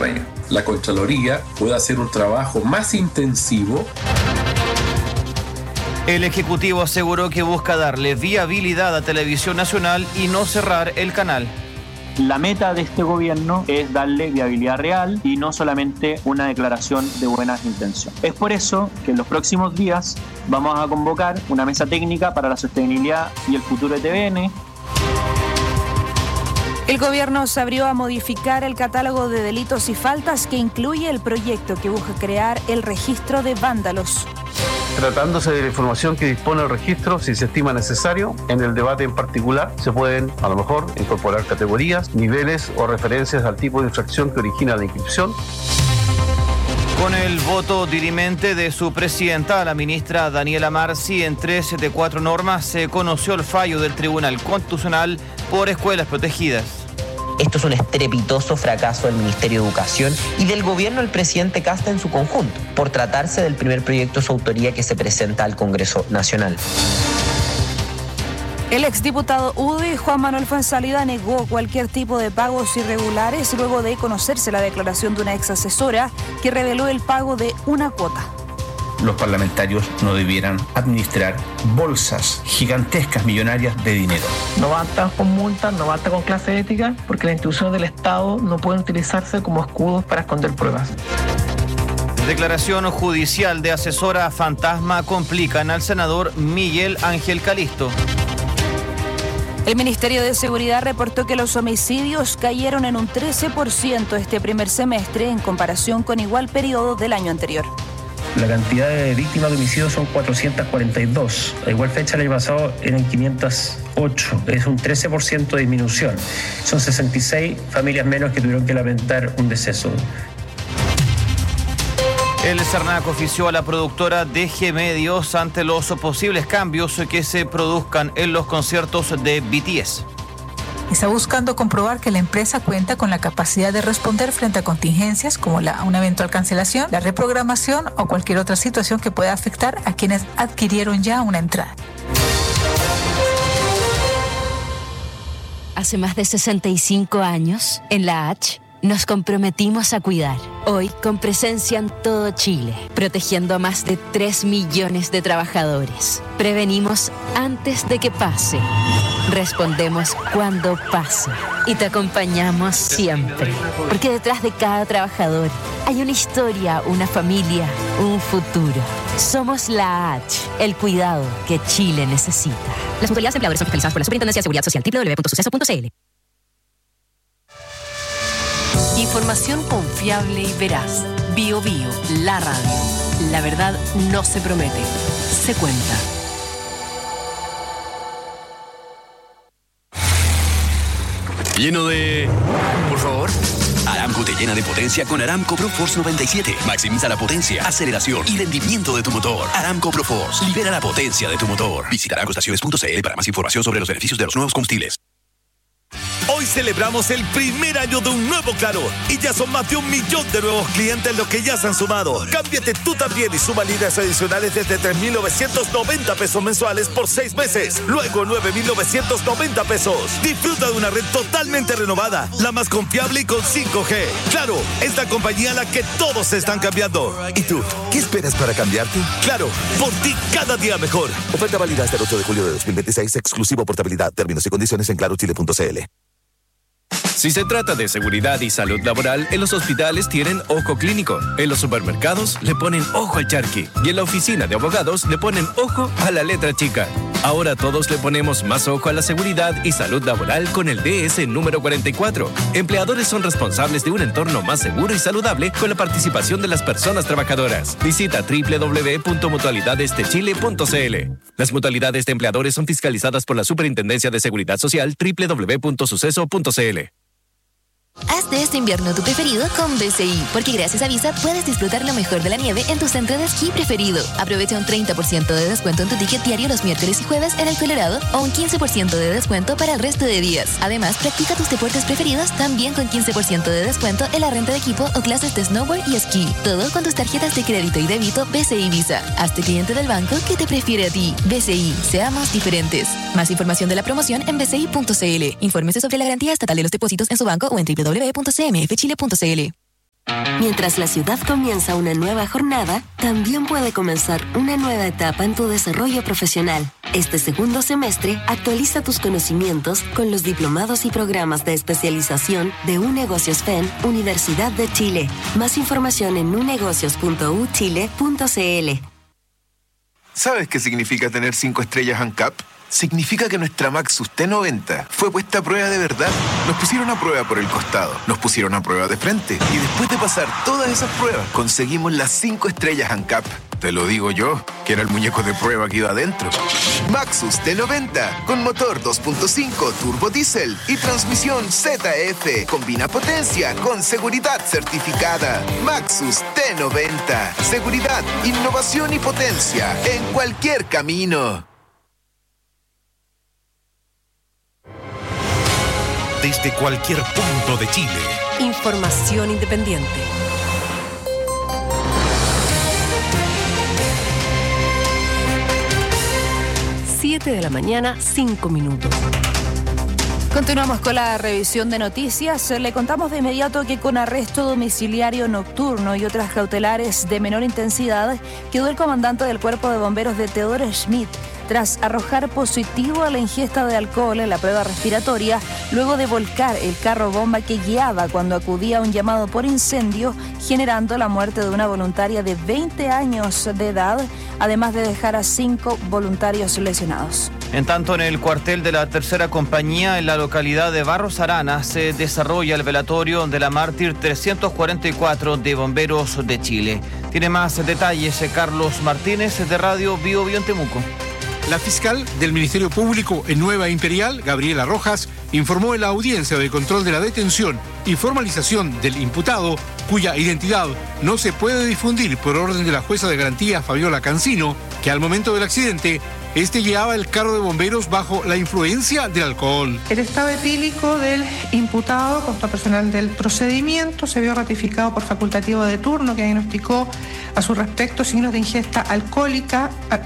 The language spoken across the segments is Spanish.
regla. La Contraloría puede hacer un trabajo más intensivo. El Ejecutivo aseguró que busca darle viabilidad a Televisión Nacional y no cerrar el canal. La meta de este gobierno es darle viabilidad real y no solamente una declaración de buenas intenciones. Es por eso que en los próximos días vamos a convocar una mesa técnica para la sostenibilidad y el futuro de TVN. El gobierno se abrió a modificar el catálogo de delitos y faltas que incluye el proyecto que busca crear el registro de vándalos. Tratándose de la información que dispone el registro, si se estima necesario, en el debate en particular se pueden, a lo mejor, incorporar categorías, niveles o referencias al tipo de infracción que origina la inscripción. Con el voto dirimente de su presidenta, la ministra Daniela Marci, en 3 de 4 normas se conoció el fallo del Tribunal Constitucional por escuelas protegidas. Esto es un estrepitoso fracaso del Ministerio de Educación y del gobierno del presidente Kast en su conjunto, por tratarse del primer proyecto de su autoría que se presenta al Congreso Nacional. El exdiputado UDI, Juan Manuel Fuenzalida, negó cualquier tipo de pagos irregulares luego de conocerse la declaración de una ex asesora que reveló el pago de una cuota. Los parlamentarios no debieran administrar bolsas gigantescas, millonarias de dinero. No basta con multas, no basta con clase ética, porque las instituciones del Estado no pueden utilizarse como escudos para esconder pruebas. Declaración judicial de asesora fantasma complican al senador Miguel Ángel Calisto. El Ministerio de Seguridad reportó que los homicidios cayeron en un 13% este primer semestre en comparación con igual periodo del año anterior. La cantidad de víctimas de homicidios son 442. A igual fecha el año pasado eran 508. Es un 13% de disminución. Son 66 familias menos que tuvieron que lamentar un deceso. El Cernac ofició a la productora DG Medios ante los posibles cambios que se produzcan en los conciertos de BTS. Está buscando comprobar que la empresa cuenta con la capacidad de responder frente a contingencias como una eventual cancelación, la reprogramación o cualquier otra situación que pueda afectar a quienes adquirieron ya una entrada. Hace más de 65 años, en la H, nos comprometimos a cuidar. Hoy, con presencia en todo Chile, protegiendo a más de 3 millones de trabajadores. Prevenimos antes de que pase. Respondemos cuando pase. Y te acompañamos siempre. Porque detrás de cada trabajador hay una historia, una familia, un futuro. Somos la H, el cuidado que Chile necesita. Las mutualidades empleadores son fiscalizadas por la Superintendencia de Seguridad Social, www.suceso.cl. Información confiable y veraz. Bio Bio, la radio. La verdad no se promete, se cuenta. Lleno de... Por favor. Aramco te llena de potencia con Aramco ProForce 97. Maximiza la potencia, aceleración y rendimiento de tu motor. Aramco ProForce. Libera la potencia de tu motor. Visita aramcoestaciones.cl para más información sobre los beneficios de los nuevos combustibles. Hoy celebramos el primer año de un nuevo Claro y ya son más de 1 millón de nuevos clientes los que ya se han sumado. Cámbiate tú también y suma líneas adicionales desde 3.990 pesos mensuales por 6 meses. Luego 9.990 pesos. Disfruta de una red totalmente renovada, la más confiable y con 5G. Claro, es la compañía a la que todos se están cambiando. ¿Y tú? ¿Qué esperas para cambiarte? Claro, por ti cada día mejor. Oferta válida hasta el 8 de julio de 2026, exclusivo portabilidad. Términos y condiciones en clarochile.cl. Si se trata de seguridad y salud laboral, en los hospitales tienen ojo clínico, en los supermercados le ponen ojo al charqui y en la oficina de abogados le ponen ojo a la letra chica. Ahora todos le ponemos más ojo a la seguridad y salud laboral con el DS número 44. Empleadores son responsables de un entorno más seguro y saludable con la participación de las personas trabajadoras. Visita www.mutualidadesdechile.cl. Las mutualidades de empleadores son fiscalizadas por la Superintendencia de Seguridad Social, www.suceso.cl. Haz de este invierno tu preferido con BCI, porque gracias a Visa puedes disfrutar lo mejor de la nieve en tu centro de esquí preferido. Aprovecha un 30% de descuento en tu ticket diario los miércoles y jueves en el Colorado o un 15% de descuento para el resto de días. Además, practica tus deportes preferidos también con 15% de descuento en la renta de equipo o clases de snowboard y esquí. Todo con tus tarjetas de crédito y débito BCI Visa. Hazte cliente del banco que te prefiere a ti. BCI, seamos diferentes. Más información de la promoción en bci.cl. Infórmese sobre la garantía estatal de los depósitos en su banco o en www.cmfchile.cl. Mientras la ciudad comienza una nueva jornada, también puede comenzar una nueva etapa en tu desarrollo profesional. Este segundo semestre, actualiza tus conocimientos con los diplomados y programas de especialización de UNegocios FEN, Universidad de Chile. Más información en unegocios.uchile.cl. ¿Sabes qué significa tener 5 estrellas ANCAP? Significa que nuestra Maxus T90 fue puesta a prueba de verdad. Nos pusieron a prueba por el costado, nos pusieron a prueba de frente y después de pasar todas esas pruebas, conseguimos las 5 estrellas ANCAP. Te lo digo yo, que era el muñeco de prueba que iba adentro. Maxus T90, con motor 2.5 turbo diésel y transmisión ZF. Combina potencia con seguridad certificada. Maxus T90, seguridad, innovación y potencia en cualquier camino. Desde cualquier punto de Chile. Información independiente. Siete de la mañana, 5 minutos. Continuamos con la revisión de noticias. Le contamos de inmediato que con arresto domiciliario nocturno y otras cautelares de menor intensidad quedó el comandante del Cuerpo de Bomberos de Theodore Schmidt tras arrojar positivo a la ingesta de alcohol en la prueba respiratoria luego de volcar el carro bomba que guiaba cuando acudía a un llamado por incendio, generando la muerte de una voluntaria de 20 años de edad, además de dejar a 5 voluntarios lesionados. En tanto, en el cuartel de la tercera compañía en la localidad de Barros Arana se desarrolla el velatorio de la mártir 344 de Bomberos de Chile. Tiene más detalles Carlos Martínez de Radio Bio Bio en Temuco. La fiscal del Ministerio Público en Nueva Imperial, Gabriela Rojas, informó en la audiencia de control de la detención y formalización del imputado, cuya identidad no se puede difundir por orden de la jueza de garantía Fabiola Cancino, que al momento del accidente, guiaba el carro de bomberos bajo la influencia del alcohol. El estado etílico del imputado, contra personal del procedimiento, se vio ratificado por facultativo de turno, que diagnosticó a su respecto signos de ingesta alcohólico,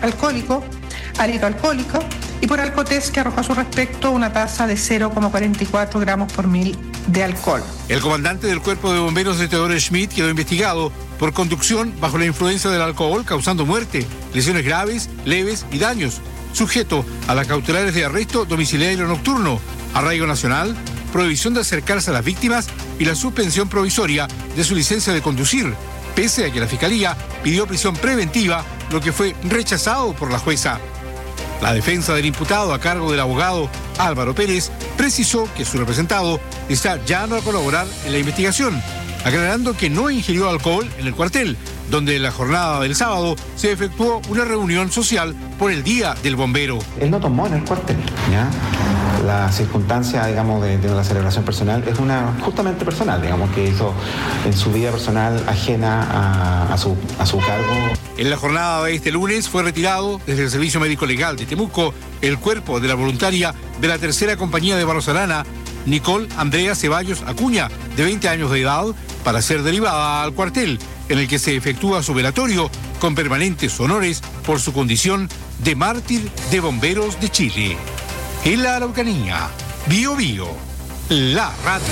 hálito alcohólico, y por alcotest, que arrojó a su respecto una tasa de 0,44 gramos por mil de alcohol. El comandante del Cuerpo de Bomberos de Theodore Schmidt quedó investigado por conducción bajo la influencia del alcohol causando muerte, lesiones graves, leves y daños, sujeto a las cautelares de arresto domiciliario nocturno, arraigo nacional, prohibición de acercarse a las víctimas y la suspensión provisoria de su licencia de conducir, pese a que la Fiscalía pidió prisión preventiva, lo que fue rechazado por la jueza. La defensa del imputado, a cargo del abogado Álvaro Pérez, precisó que su representado está llamado a colaborar en la investigación, aclarando que no ingirió alcohol en el cuartel, donde en la jornada del sábado se efectuó una reunión social por el Día del Bombero. Él no tomó en el cuartel, ¿ya? La circunstancia, digamos, de la celebración personal es una justamente personal, digamos, que hizo en su vida personal ajena a su cargo. En la jornada de este lunes fue retirado desde el Servicio Médico Legal de Temuco el cuerpo de la voluntaria de la tercera compañía de Barros Arana, Nicole Andrea Ceballos Acuña, de 20 años de edad, para ser derivada al cuartel, en el que se efectúa su velatorio con permanentes honores por su condición de mártir de Bomberos de Chile. En la Araucanía, Bio Bio, la radio.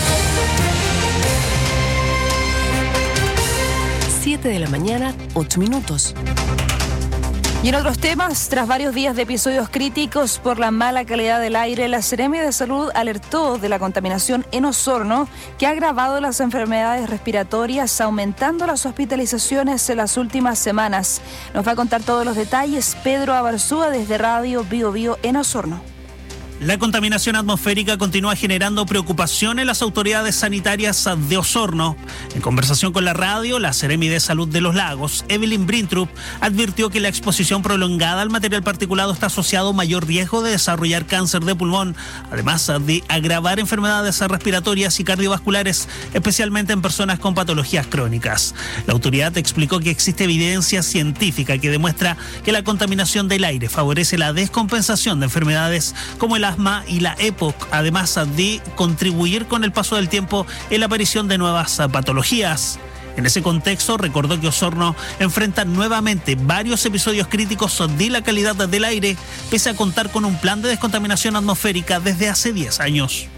7 de la mañana, 8 minutos. Y en otros temas, tras varios días de episodios críticos por la mala calidad del aire, la Seremi de Salud alertó de la contaminación en Osorno, que ha agravado las enfermedades respiratorias, aumentando las hospitalizaciones en las últimas semanas. Nos va a contar todos los detalles Pedro Abarzúa desde Radio Bio Bio en Osorno. La contaminación atmosférica continúa generando preocupación en las autoridades sanitarias de Osorno. En conversación con la radio, la Seremi de Salud de los Lagos, Evelyn Brintrup, advirtió que la exposición prolongada al material particulado está asociado a mayor riesgo de desarrollar cáncer de pulmón, además de agravar enfermedades respiratorias y cardiovasculares, especialmente en personas con patologías crónicas. La autoridad explicó que existe evidencia científica que demuestra que la contaminación del aire favorece la descompensación de enfermedades como el asma y la EPOC, además de contribuir con el paso del tiempo en la aparición de nuevas patologías. En ese contexto, recordó que Osorno enfrenta nuevamente varios episodios críticos de la calidad del aire, pese a contar con un plan de descontaminación atmosférica desde hace 10 años.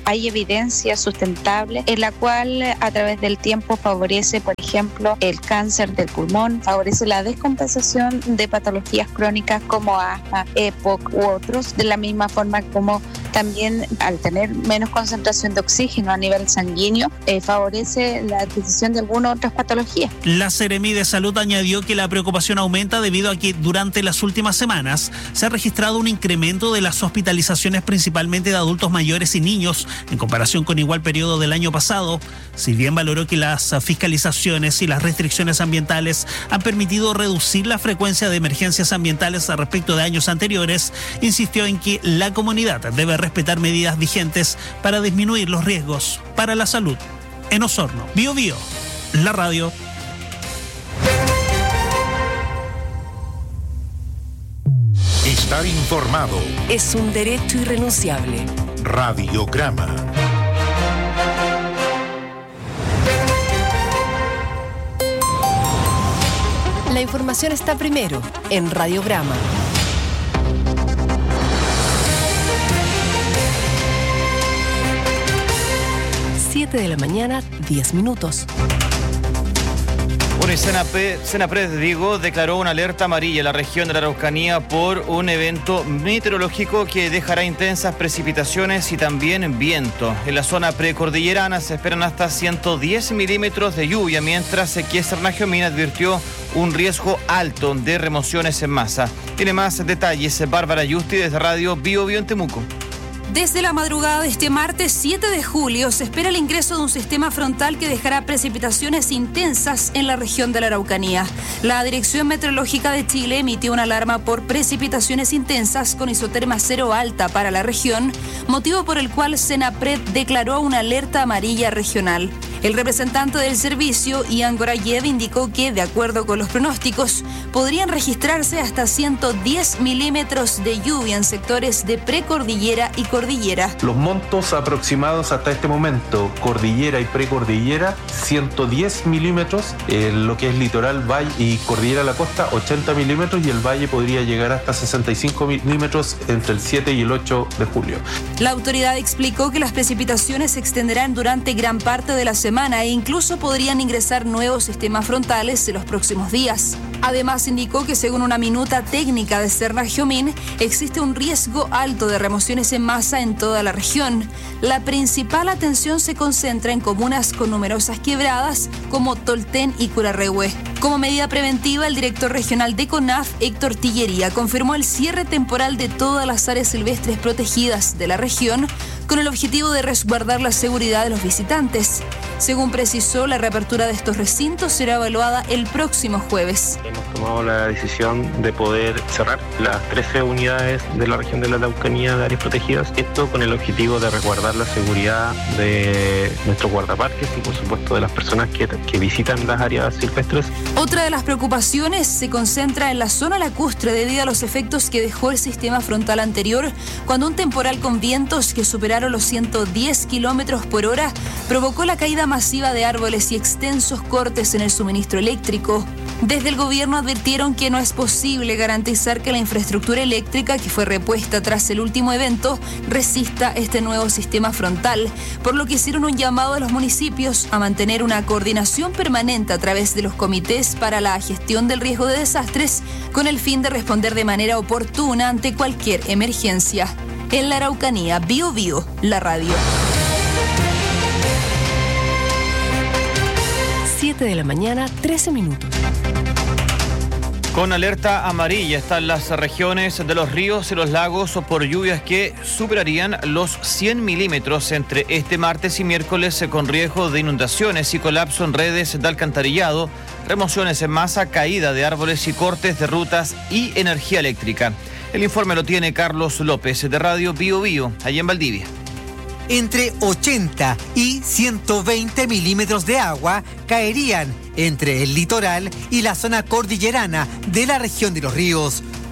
hay evidencia sustentable en la cual a través del tiempo favorece, por ejemplo, el cáncer del pulmón, favorece la descompensación de patologías crónicas como asma, EPOC u otros, de la misma forma como también al tener menos concentración de oxígeno a nivel sanguíneo, favorece la adquisición de algunas otras patologías. La Seremi de Salud añadió que la preocupación aumenta debido a que durante las últimas semanas se ha registrado un incremento de las hospitalizaciones principalmente de adultos mayores y niños en comparación con igual periodo del año pasado. Si bien valoró que las fiscalizaciones y las restricciones ambientales han permitido reducir la frecuencia de emergencias ambientales respecto de años anteriores, insistió en que la comunidad debe respetar medidas vigentes para disminuir los riesgos para la salud. En Osorno, Bío Bío, la radio. Estar informado es un derecho irrenunciable. Radiograma. La información está primero en Radiograma. 7 de la mañana, 10 minutos. Senapred declaró una alerta amarilla en la región de la Araucanía por un evento meteorológico que dejará intensas precipitaciones y también viento. En la zona precordillerana se esperan hasta 110 milímetros de lluvia, mientras que Cernagiomín advirtió un riesgo alto de remociones en masa. Tiene más detalles Bárbara Yusti desde Radio Bío Bío en Temuco. Desde la madrugada de este martes 7 de julio se espera el ingreso de un sistema frontal que dejará precipitaciones intensas en la región de la Araucanía. La Dirección Meteorológica de Chile emitió una alarma por precipitaciones intensas con isoterma cero alta para la región, motivo por el cual Senapred declaró una alerta amarilla regional. El representante del servicio, Ian Gorayev, indicó que, de acuerdo con los pronósticos, podrían registrarse hasta 110 milímetros de lluvia en sectores de precordillera y cordillera. Los montos aproximados hasta este momento, cordillera y precordillera, 110 milímetros, lo que es litoral, valle y cordillera a la costa, 80 milímetros, y el valle podría llegar hasta 65 milímetros entre el 7 y el 8 de julio. La autoridad explicó que las precipitaciones se extenderán durante gran parte de la semana e incluso podrían ingresar nuevos sistemas frontales en los próximos días. Además, indicó que según una minuta técnica de Cernagiomín, existe un riesgo alto de remociones en masa en toda la región. La principal atención se concentra en comunas con numerosas quebradas como Tolten y Curarrehue. Como medida preventiva, el director regional de CONAF, Héctor Tillería, confirmó el cierre temporal de todas las áreas silvestres protegidas de la región con el objetivo de resguardar la seguridad de los visitantes. Según precisó, la reapertura de estos recintos será evaluada el próximo jueves. Hemos tomado la decisión de poder cerrar las 13 unidades de la región de la Araucanía de áreas protegidas, esto con el objetivo de resguardar la seguridad de nuestros guardaparques y por supuesto de las personas que visitan las áreas silvestres. Otra de las preocupaciones se concentra en la zona lacustre debido a los efectos que dejó el sistema frontal anterior cuando un temporal con vientos que superaron los 110 kilómetros por hora provocó la caída masiva de árboles y extensos cortes en el suministro eléctrico. Desde el gobierno advirtieron que no es posible garantizar que la infraestructura eléctrica que fue repuesta tras el último evento resista este nuevo sistema frontal, por lo que hicieron un llamado a los municipios a mantener una coordinación permanente a través de los comités para la gestión del riesgo de desastres con el fin de responder de manera oportuna ante cualquier emergencia. En la Araucanía, Bío Bío, la radio. 7 de la mañana, 13 minutos. Con alerta amarilla están las regiones de los ríos y los lagos por lluvias que superarían los 100 milímetros entre este martes y miércoles, con riesgo de inundaciones y colapso en redes de alcantarillado, remociones en masa, caída de árboles y cortes de rutas y energía eléctrica. El informe lo tiene Carlos López de Radio Bío Bío, allá en Valdivia. Entre 80 y 120 milímetros de agua caerían entre el litoral y la zona cordillerana de la región de los ríos.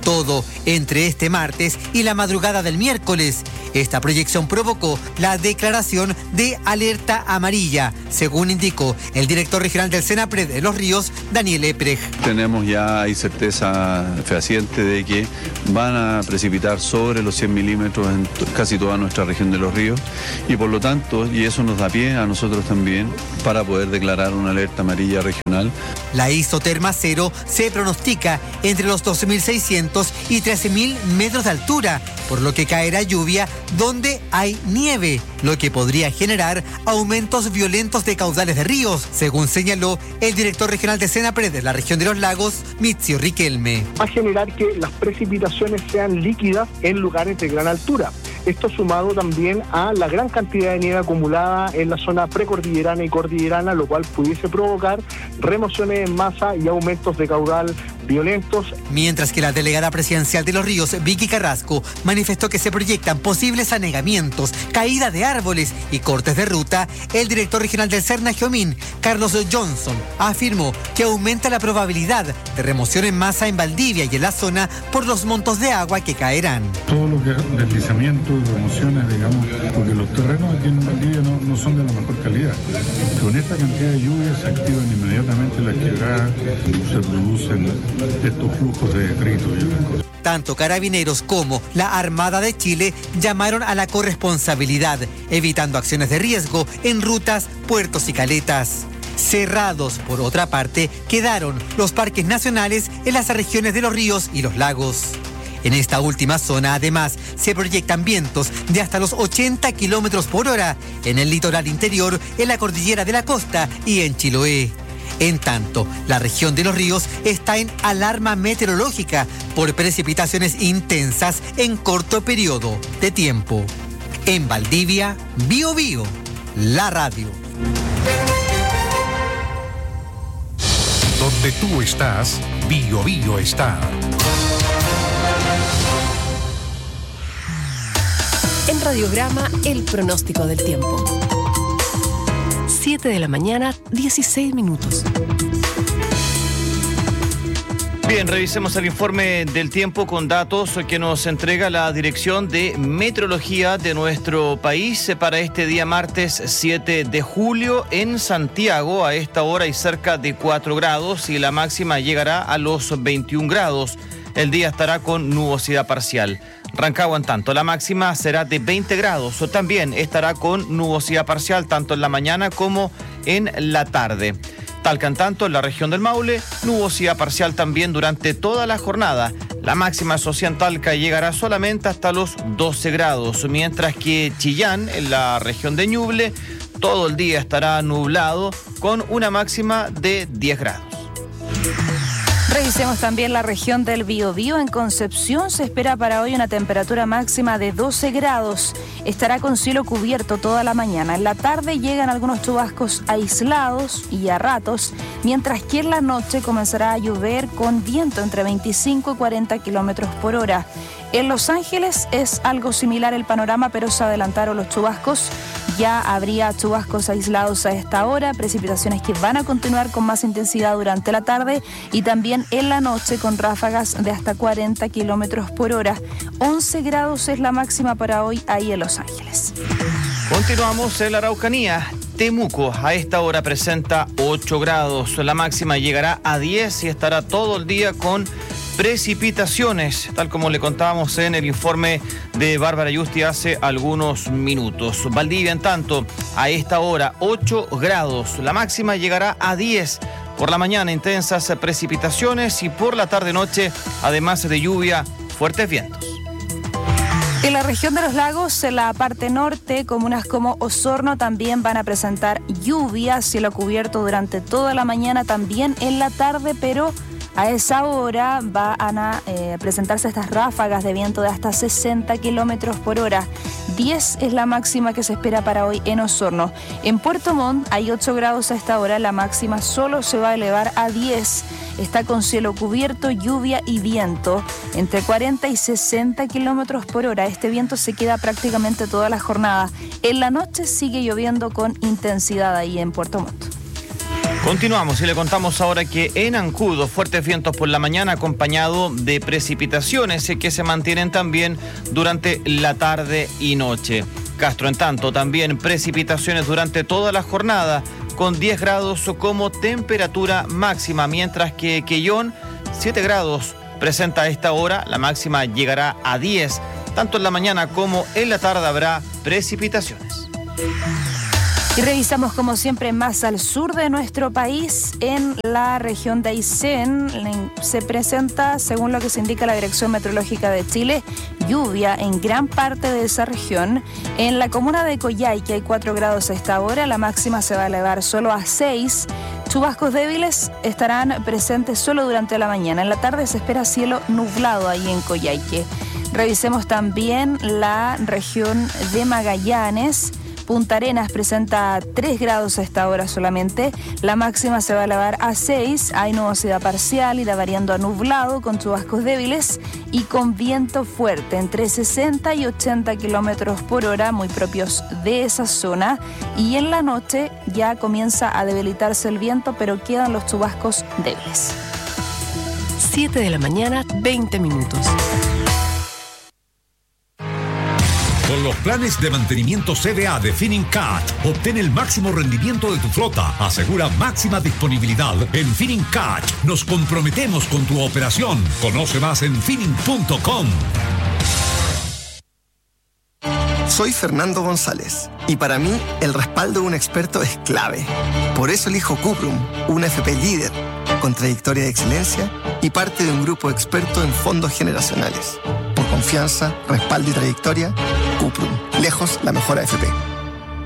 todo entre este martes y la madrugada del miércoles. Esta proyección provocó la declaración de alerta amarilla, según indicó el director regional del Senapred de Los Ríos, Daniel Epprecht. Tenemos ya hay certeza fehaciente de que van a precipitar sobre los 100 milímetros en casi toda nuestra región de Los Ríos y por lo tanto, y eso nos da pie a nosotros también para poder declarar una alerta amarilla regional. La isoterma cero se pronostica entre los 12.600 y 13.000 metros de altura, por lo que caerá lluvia donde hay nieve, lo que podría generar aumentos violentos de caudales de ríos, según señaló el director regional de Senapred de la región de los lagos, Mizio Riquelme. Va a generar que las precipitaciones sean líquidas en lugares de gran altura. Esto sumado también a la gran cantidad de nieve acumulada en la zona precordillerana y cordillerana, lo cual pudiese provocar remociones en masa y aumentos de caudal violentos. Mientras que la delegada presidencial de Los Ríos, Vicky Carrasco, manifestó que se proyectan posibles anegamientos, caída de árboles y cortes de ruta, el director regional del Serna Geomín, Carlos Johnson, afirmó que aumenta la probabilidad de remoción en masa en Valdivia y en la zona por los montos de agua que caerán. Todo lo que es deslizamiento y remociones, digamos, porque los terrenos aquí en Valdivia no son de la mejor calidad. Con esta cantidad de lluvias se activan inmediatamente las quebradas y se producen estos flujos de detritos y otras cosas. Tanto Carabineros como la Armada de Chile llamaron a la corresponsabilidad, evitando acciones de riesgo en rutas, puertos y caletas. Cerrados, por otra parte, quedaron los parques nacionales en las regiones de los ríos y los lagos. En esta última zona, además, se proyectan vientos de hasta los 80 kilómetros por hora en el litoral interior, en la cordillera de la costa y en Chiloé. En tanto, la región de Los Ríos está en alarma meteorológica por precipitaciones intensas en corto periodo de tiempo. En Valdivia, Bío Bío, la radio. Donde tú estás, Bío Bío está. En Radiograma, el pronóstico del tiempo. 7 de la mañana, 16 minutos. Bien, revisemos el informe del tiempo con datos que nos entrega la Dirección de Meteorología de nuestro país para este día martes 7 de julio en Santiago. A esta hora hay cerca de 4 grados y la máxima llegará a los 21 grados. El día estará con nubosidad parcial. Rancagua, en tanto, la máxima será de 20 grados. También estará con nubosidad parcial tanto en la mañana como en la tarde. Talca, en tanto, en la región del Maule, nubosidad parcial también durante toda la jornada. La máxima social en Talca llegará solamente hasta los 12 grados, mientras que Chillán, en la región de Ñuble, todo el día estará nublado con una máxima de 10 grados. Revisemos también la región del Biobío. En Concepción se espera para hoy una temperatura máxima de 12 grados. Estará con cielo cubierto toda la mañana. En la tarde llegan algunos chubascos aislados y a ratos, mientras que en la noche comenzará a llover con viento entre 25 y 40 kilómetros por hora. En Los Ángeles es algo similar el panorama, pero se adelantaron los chubascos. Ya habría chubascos aislados a esta hora, precipitaciones que van a continuar con más intensidad durante la tarde y también en la noche con ráfagas de hasta 40 kilómetros por hora. 11 grados es la máxima para hoy ahí en Los Ángeles. Continuamos en la Araucanía. Temuco a esta hora presenta 8 grados. La máxima llegará a 10 y estará todo el día con precipitaciones, tal como le contábamos en el informe de Bárbara Yusti hace algunos minutos. Valdivia, en tanto, a esta hora 8 grados. La máxima llegará a 10. Por la mañana intensas precipitaciones y por la tarde-noche, además de lluvia, fuertes vientos. En la región de los lagos, en la parte norte, comunas como Osorno también van a presentar lluvia, cielo cubierto durante toda la mañana, también en la tarde, pero a esa hora van a presentarse estas ráfagas de viento de hasta 60 kilómetros por hora. 10 es la máxima que se espera para hoy en Osorno. En Puerto Montt hay 8 grados a esta hora, la máxima solo se va a elevar a 10. Está con cielo cubierto, lluvia y viento entre 40 y 60 kilómetros por hora. Este viento se queda prácticamente toda la jornada. En la noche sigue lloviendo con intensidad ahí en Puerto Montt. Continuamos y le contamos ahora que en Ancudo fuertes vientos por la mañana acompañado de precipitaciones que se mantienen también durante la tarde y noche. Castro, en tanto, también precipitaciones durante toda la jornada con 10 grados como temperatura máxima, mientras que Quellón 7 grados presenta a esta hora, la máxima llegará a 10. Tanto en la mañana como en la tarde habrá precipitaciones. Y revisamos como siempre más al sur de nuestro país, en la región de Aysén. Se presenta, según lo que se indica la Dirección Meteorológica de Chile, lluvia en gran parte de esa región. En la comuna de Coyhaique hay 4 grados a esta hora, la máxima se va a elevar solo a 6. Chubascos débiles estarán presentes solo durante la mañana. En la tarde se espera cielo nublado ahí en Coyhaique. Revisemos también la región de Magallanes. Punta Arenas presenta 3 grados a esta hora solamente. La máxima se va a elevar a 6. Hay nubosidad parcial, irá variando a nublado con chubascos débiles y con viento fuerte entre 60 y 80 kilómetros por hora, muy propios de esa zona. Y en la noche ya comienza a debilitarse el viento, pero quedan los chubascos débiles. 7 de la mañana, 20 minutos. Con los planes de mantenimiento CBA de Finincat, obtén el máximo rendimiento de tu flota. Asegura máxima disponibilidad. En Finincat nos comprometemos con tu operación. Conoce más en Finin.com. Soy Fernando González y para mí el respaldo de un experto es clave. Por eso elijo Cuprum, una FP líder, con trayectoria de excelencia y parte de un grupo experto en fondos generacionales. Por confianza, respaldo y trayectoria, Cuprum, lejos la mejor AFP.